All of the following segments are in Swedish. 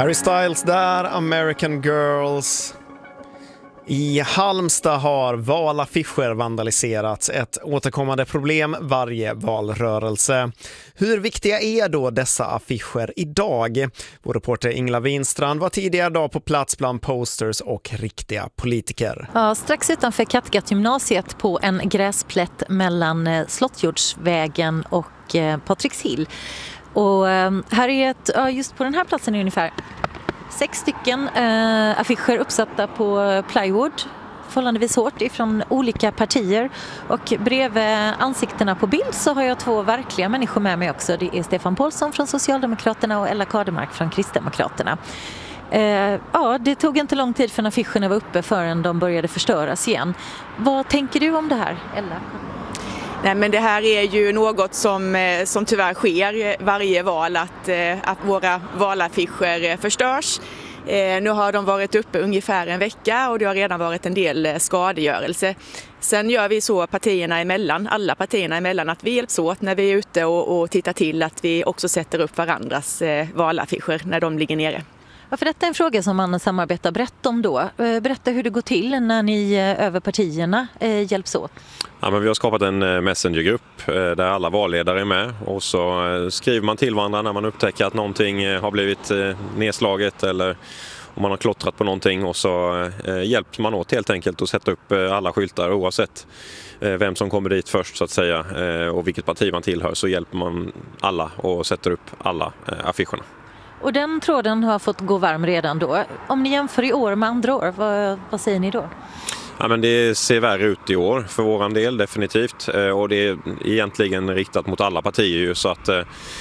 Harry Styles där, American Girls. I Halmstad har valaffischer vandaliserats, ett återkommande problem varje valrörelse. Hur viktiga är då dessa affischer idag? Vår reporter Ingela Winstrand var tidigare dag på plats bland posters och riktiga politiker. Ja, strax utanför Kattegatt-gymnasiet på en gräsplätt mellan Slottjordsvägen och Patrickshill. Och här är just på den här platsen är ungefär 6 stycken affischer uppsatta på plywood, förhållandevis hårt ifrån olika partier. Och bredvid ansiktena på bild så har jag 2 verkliga människor med mig också. Det är Stefan Paulsson från Socialdemokraterna och Ella Kademark från Kristdemokraterna. Det tog inte lång tid för affischerna var uppe förrän de började förstöras igen. Vad tänker du om det här, Ella? Nej, men det här är ju något som tyvärr sker varje val, att våra valaffischer förstörs. Nu har de varit uppe ungefär en vecka och det har redan varit en del skadegörelse. Sen gör vi så alla partierna emellan, att vi hjälps åt när vi är ute och tittar till att vi också sätter upp varandras valaffischer när de ligger nere. Ja, för detta är en fråga som man samarbetar brett om då. Berätta hur det går till när ni över partierna hjälps åt. Ja, men vi har skapat en messengergrupp där alla valledare är med och så skriver man till varandra när man upptäcker att någonting har blivit nedslaget eller om man har klottrat på någonting, och så hjälps man åt helt enkelt att sätta upp alla skyltar oavsett vem som kommer dit först så att säga och vilket parti man tillhör, så hjälper man alla och sätter upp alla affischerna. Och den tråden har fått gå varm redan då. Om ni jämför i år med andra år, vad säger ni då? Ja, men det ser värre ut i år för våran del definitivt, och det är egentligen riktat mot alla partier ju, så att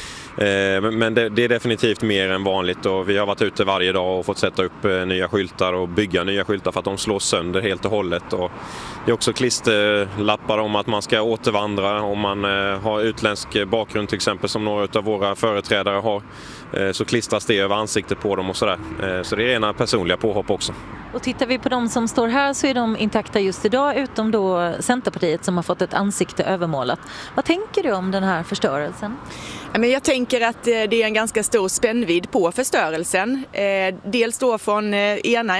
men det är definitivt mer än vanligt, och vi har varit ute varje dag och fått sätta upp nya skyltar och bygga nya skyltar för att de slås sönder helt och hållet. Och det är också klisterlappar om att man ska återvandra om man har utländsk bakgrund till exempel, som några av våra företrädare har, så klistras det över ansiktet på dem och sådär. Så det är rena personliga påhopp också. Och tittar vi på de som står här så är de intakta just idag, utom då Centerpartiet som har fått ett ansikte övermålat. Vad tänker du om den här förstörelsen? Men jag tänker att det är en ganska stor spännvidd på förstörelsen. Dels då från ena